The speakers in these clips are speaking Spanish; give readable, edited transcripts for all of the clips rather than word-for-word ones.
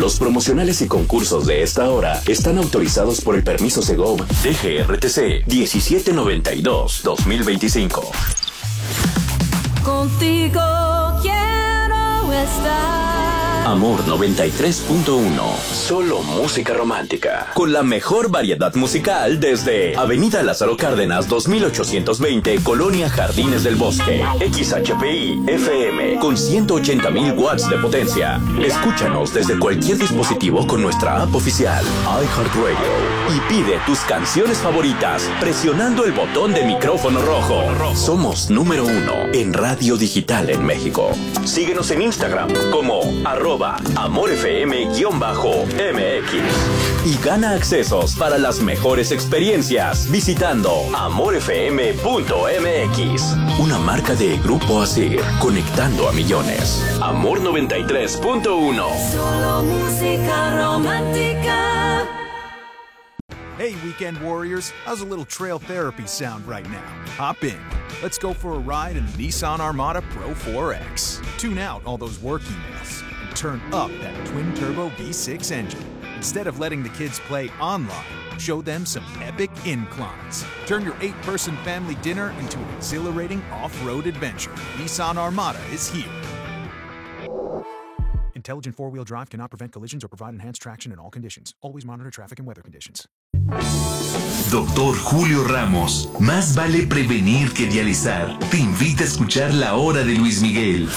Los promocionales y concursos de esta hora están autorizados por el permiso Segov DGRTC 1792-2025. Contigo quiero estar. Amor 93.1. Solo música romántica. Con la mejor variedad musical desde Avenida Lázaro Cárdenas 2820, Colonia Jardines del Bosque. XHPI FM con 180,000 watts de potencia. Escúchanos desde cualquier dispositivo con nuestra app oficial iHeartRadio y pide tus canciones favoritas presionando el botón de micrófono rojo. Somos número 1 en radio digital en México. Síguenos en Instagram como @AmorFM_MX y gana accesos para las mejores experiencias visitando amorfm.mx. Una marca de Grupo Asir, conectando a millones. Amor 93.1. Solo música romántica. Hey, weekend warriors, how's a little trail therapy sound right now? Hop in. Let's go for a ride in the Nissan Armada Pro 4X. Tune out all those work emails and turn up that twin-turbo V6 engine. Instead of letting the kids play online, show them some epic inclines. Turn your 8-person family dinner into an exhilarating off-road adventure. Nissan Armada is here. Intelligent four-wheel drive cannot prevent collisions or provide enhanced traction in all conditions. Always monitor traffic and weather conditions. Doctor Julio Ramos, más vale prevenir que dializar. Te invita a escuchar La Hora de Luis Miguel.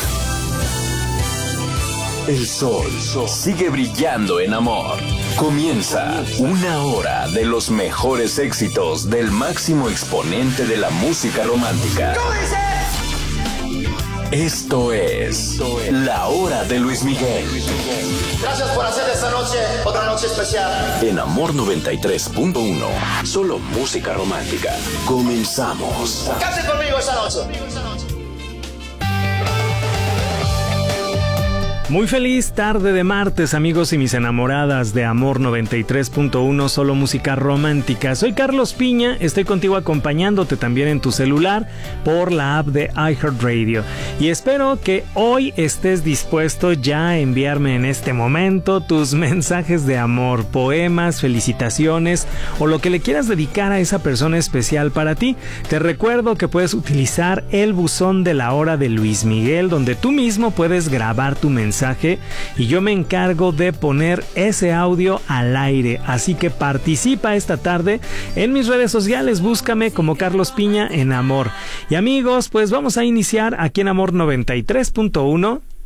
El sol sigue brillando en amor. Comienza una hora de los mejores éxitos del máximo exponente de la música romántica. Esto es La Hora de Luis Miguel. Gracias por hacer de esta noche otra noche especial. En Amor 93.1, solo música romántica. Comenzamos. Cante conmigo esta noche. Muy feliz tarde de martes, amigos y mis enamoradas de Amor 93.1, solo música romántica. Soy Carlos Piña, estoy contigo acompañándote también en tu celular por la app de iHeartRadio. Y espero que hoy estés dispuesto ya a enviarme en este momento tus mensajes de amor, poemas, felicitaciones o lo que le quieras dedicar a esa persona especial para ti. Te recuerdo que puedes utilizar el buzón de La Hora de Luis Miguel, donde tú mismo puedes grabar tu mensaje y yo me encargo de poner ese audio al aire. Así que participa esta tarde en mis redes sociales, búscame como Carlos Piña en Amor. Y amigos, pues vamos a iniciar aquí en Amor 93.1